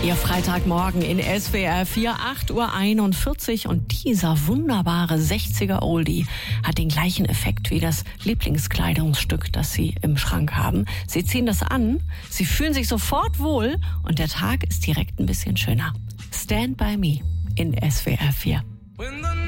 Ihr Freitagmorgen in SWR 4, 8:41 Uhr und dieser wunderbare 60er Oldie hat den gleichen Effekt wie das Lieblingskleidungsstück, das Sie im Schrank haben. Sie ziehen das an, Sie fühlen sich sofort wohl und der Tag ist direkt ein bisschen schöner. Stand by Me in SWR 4.